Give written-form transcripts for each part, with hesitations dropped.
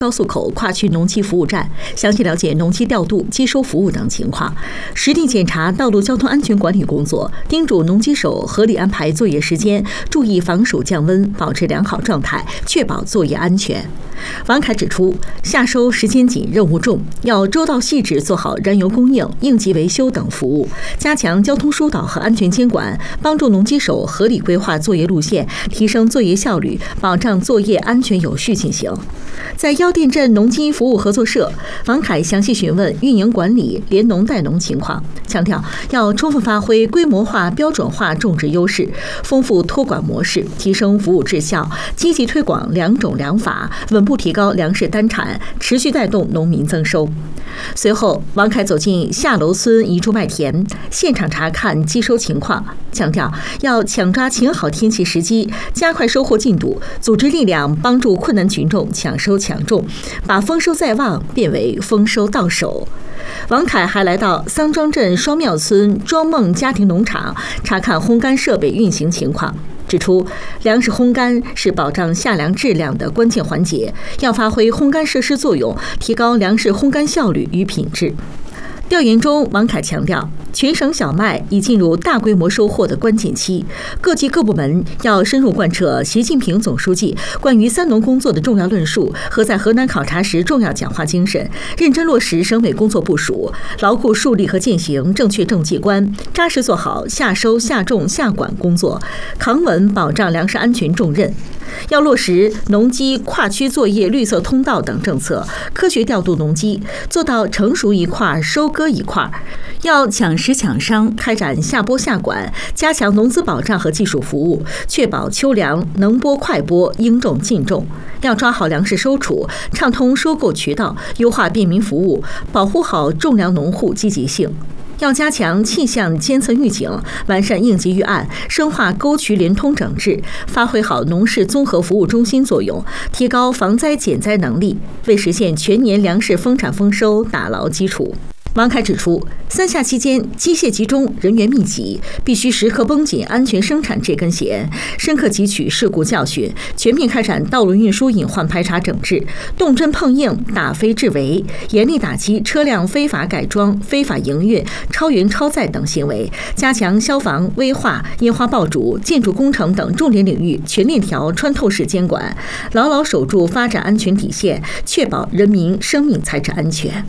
高速口跨区农机服务站，详细了解农机调度、机收服务等情况，实地检查道路交通安全管理工作，叮嘱农机手合理安排作业时间，注意防暑降温，保持良好状态，确保作业安全。王凯指出，夏收时间紧、任务重，要周到细致做好燃油供应、应急维修等服务，加强交通疏导和安全监管，帮助农机手合理规划作业路线，提升作业效率，保障作业安全有序进行。在腰店镇农机服务合作社，王凯详细询问运营管理、联农代农情况，强调要充分发挥规模化、标准化种植优势，丰富托管模式，提升服务质效，积极推广良种良法，稳步提高粮食单产，持续带动农民增收。随后，王凯走进下楼村一处麦田，现场查看机收情况，强调要抢抓晴好天气时机，加快收获进度，组织力量帮助困难群众抢收抢种，把丰收在望变为丰收到手。王凯还来到桑庄镇双庙村庄梦家庭农场，查看烘干设备运行情况，指出粮食烘干是保障夏粮质量的关键环节，要发挥烘干设施作用，提高粮食烘干效率与品质。调研中，王凯强调，全省小麦已进入大规模收获的关键期，各级各部门要深入贯彻习近平总书记关于三农工作的重要论述和在河南考察时重要讲话精神，认真落实省委工作部署，牢固树立和践行正确政绩观，扎实做好夏收、夏种、夏管工作，扛稳保障粮食安全重任。要落实农机跨区作业绿色通道等政策，科学调度农机，做到成熟一块收割一块。要抢实抢商，开展夏播夏管，加强农资保障和技术服务，确保秋粮能播快播，应种尽种。要抓好粮食收储，畅通收购渠道，优化便民服务，保护好种粮农户积极性。要加强气象监测预警，完善应急预案，深化沟渠联通整治，发挥好农事综合服务中心作用，提高防灾减灾能力，为实现全年粮食丰产丰收打牢基础。王凯指出，三夏期间机械集中、人员密集，必须时刻绷紧安全生产这根弦，深刻汲取事故教训，全面开展道路运输隐患排查整治，动真碰硬，打非治为，严厉打击车辆非法改装、非法营运、超员超载等行为，加强消防、危化、烟花爆竹、建筑工程等重点领域全链条穿透式监管，牢牢守住发展安全底线，确保人民生命财产安全。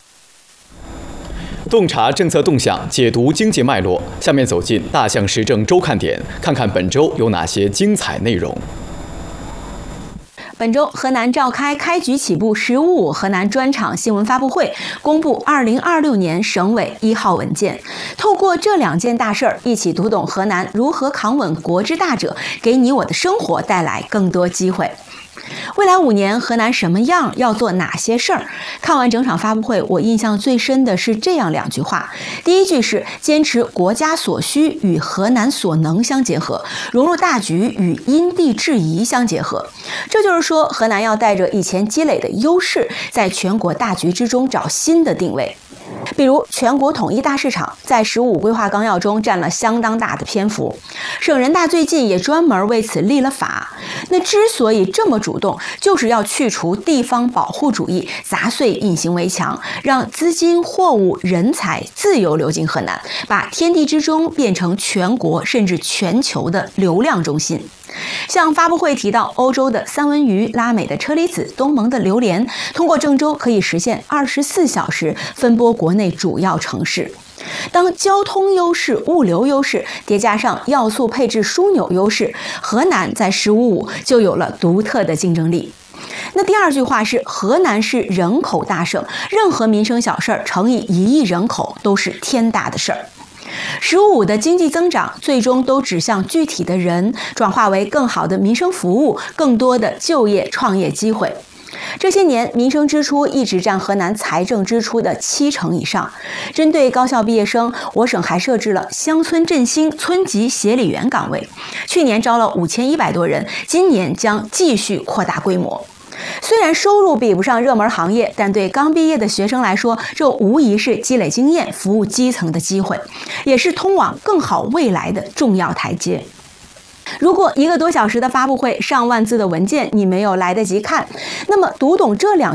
洞察政策动向，解读经济脉络。下面走进大象时政周看点，看看本周有哪些精彩内容。 本周，河南召开开局起步15河南专场新闻发布会，公布2026年省委1号文件。透过这2件大事儿，一起读懂河南如何扛稳国之大者，给你我的生活带来更多机会。未来5年，河南什么样，要做哪些事儿？看完整场发布会，我印象最深的是这样2句话。第一句是坚持国家所需与河南所能相结合，融入大局与因地制宜相结合。这就是说，河南要带着以前积累的优势，在全国大局之中找新的定位。比如全国统一大市场在15规划纲要中占了相当大的篇幅，省人大最近也专门为此立了法。那之所以这么主动，就是要去除地方保护主义，砸碎隐形围墙，让资金、货物、人才自由流进河南，把天地之中变成全国甚至全球的流量中心。像发布会提到，欧洲的三文鱼、拉美的车厘子、东盟的榴莲，通过郑州可以实现24小时分拨国内主要城市。当交通优势、物流优势叠加上要素配置枢纽优势，河南在15.5就有了独特的竞争力。那第2句话是，河南是人口大省，任何民生小事儿乘以1亿人口都是天大的事儿。15.5的经济增长最终都指向具体的人，转化为更好的民生服务，更多的就业创业机会。这些年，民生支出一直占河南财政支出的70%以上。针对高校毕业生，我省还设置了乡村振兴村级协理员岗位，去年招了5100多人，今年将继续扩大规模。虽然收入比不上热门行业，但对刚毕业的学生来说，这无疑是积累经验、服务基层的机会，也是通往更好未来的重要台阶。 如果1个多小时的发布会，上万字的文件你没有来得及看，那么读懂这2